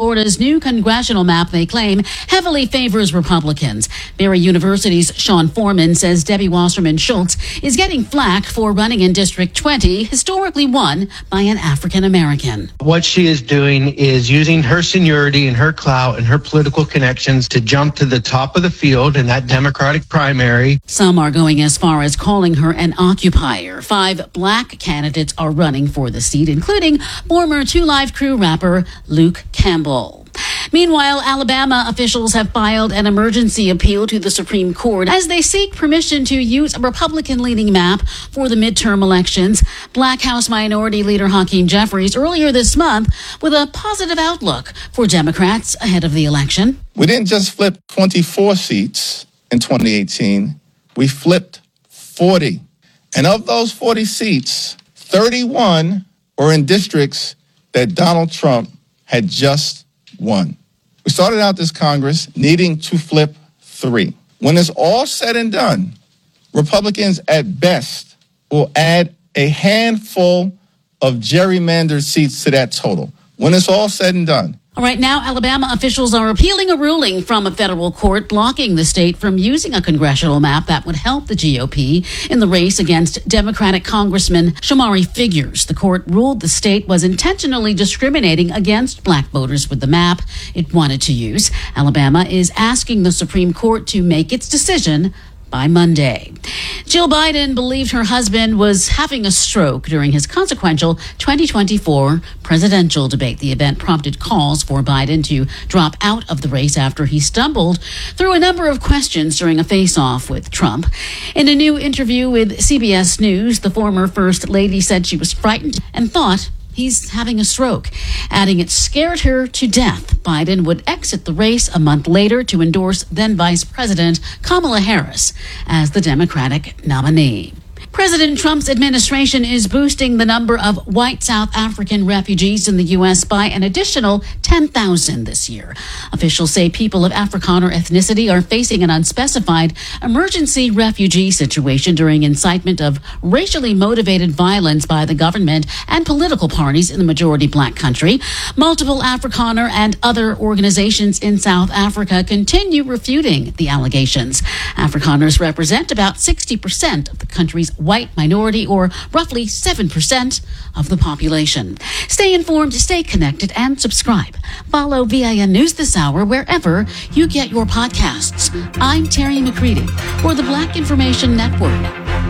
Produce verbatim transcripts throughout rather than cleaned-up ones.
Florida's new congressional map, they claim, heavily favors Republicans. Barry University's Sean Foreman says Debbie Wasserman Schultz is getting flack for running in District twenty, historically won by an African American. What she is doing is using her seniority and her clout and her political connections to jump to the top of the field in that Democratic primary. Some are going as far as calling her an occupier. Five black candidates are running for the seat, including former Two Live Crew rapper Luke Campbell. Meanwhile, Alabama officials have filed an emergency appeal to the Supreme Court as they seek permission to use a Republican-leaning map for the midterm elections. Black House Minority Leader Hakeem Jeffries earlier this month with a positive outlook for Democrats ahead of the election. We didn't just flip twenty-four seats in twenty eighteen. We flipped forty. And of those forty seats, thirty-one were in districts that Donald Trump had just won. We started out this Congress needing to flip three. When it's all said and done, Republicans at best will add a handful of gerrymandered seats to that total. When it's all said and done. All right, now Alabama officials are appealing a ruling from a federal court blocking the state from using a congressional map that would help the G O P in the race against Democratic Congressman Shamari Figures. The court ruled the state was intentionally discriminating against black voters with the map it wanted to use. Alabama is asking the Supreme Court to make its decision by Monday. Jill Biden believed her husband was having a stroke during his consequential twenty twenty-four presidential debate. The event prompted calls for Biden to drop out of the race after he stumbled through a number of questions during a face-off with Trump. In a new interview with C B S News, the former First Lady said she was frightened and thought he's having a stroke, adding it scared her to death. Biden would exit the race a month later to endorse then Vice President Kamala Harris as the Democratic nominee. President Trump's administration is boosting the number of white South African refugees in the U S by an additional ten thousand this year. Officials say people of Afrikaner ethnicity are facing an unspecified emergency refugee situation during incitement of racially motivated violence by the government and political parties in the majority black country. Multiple Afrikaner and other organizations in South Africa continue refuting the allegations. Afrikaners represent about sixty percent of the country's white minority, or roughly seven percent of the population. Stay informed, stay connected, and subscribe. Follow V I N News This Hour wherever you get your podcasts. I'm Terry McCready for the Black Information Network.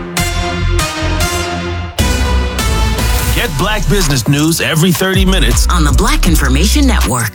Get Black business news every thirty minutes on the Black Information Network.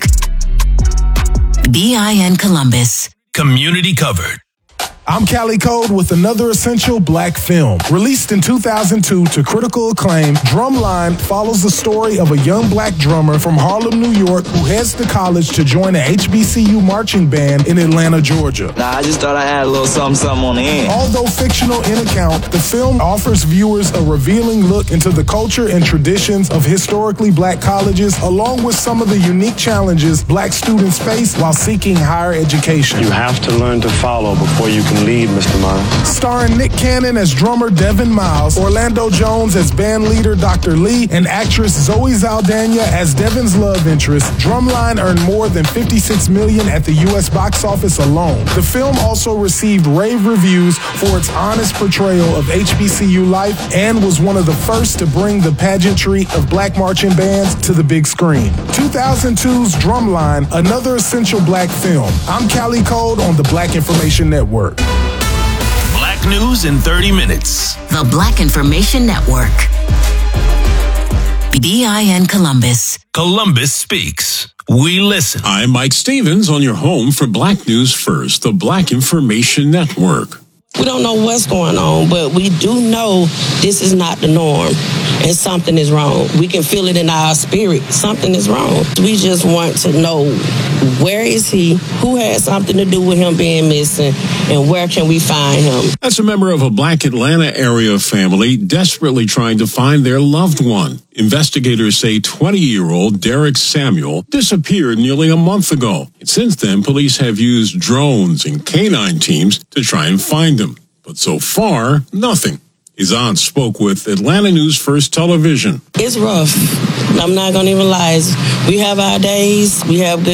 B I N Columbus. Community covered. I'm Callie Code with another essential black film. Released in two thousand two to critical acclaim, Drumline follows the story of a young black drummer from Harlem, New York, who heads to college to join an H B C U marching band in Atlanta, Georgia. Nah, I just thought I had a little something, something on the end. Although fictional in account, the film offers viewers a revealing look into the culture and traditions of historically black colleges, along with some of the unique challenges black students face while seeking higher education. You have to learn to follow before you can lead, Mister Miles. Starring Nick Cannon as drummer Devin Miles, Orlando Jones as band leader Doctor Lee, and actress Zoe Saldana as Devin's love interest, Drumline earned more than fifty-six million dollars at the U S box office alone. The film also received rave reviews for its honest portrayal of H B C U life and was one of the first to bring the pageantry of black marching bands to the big screen. two thousand two's Drumline, another essential black film. I'm Callie Code on the Black Information Network. Black news in thirty minutes. The Black Information Network. B I N Columbus. Columbus speaks. We listen. I'm Mike Stevens on your home for Black News First, the Black Information Network. We don't know what's going on, but we do know this is not the norm and something is wrong. We can feel it in our spirit. Something is wrong. We just want to know, where is he? Who had something to do with him being missing? And where can we find him? That's a member of a black Atlanta area family desperately trying to find their loved one. Investigators say twenty-year-old Derek Samuel disappeared nearly a month ago. And since then, police have used drones and canine teams to try and find him. But so far, nothing. His aunt spoke with Atlanta News First Television. It's rough. I'm not going to even lie. We have our days. We have good